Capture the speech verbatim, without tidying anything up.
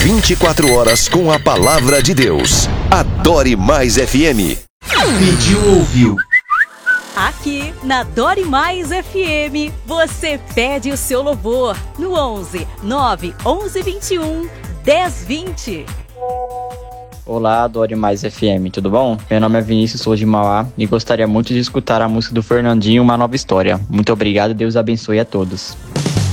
vinte e quatro horas com a palavra de Deus. Adore Mais F M. Pediu, ouviu. Aqui na Adore Mais F M, você pede o seu louvor no onze nove onze vinte e um dez vinte. Olá, Adore Mais F M, tudo bom? Meu nome é Vinícius, sou de Mauá e gostaria muito de escutar a música do Fernandinho, Uma Nova História. Muito obrigado e Deus abençoe a todos.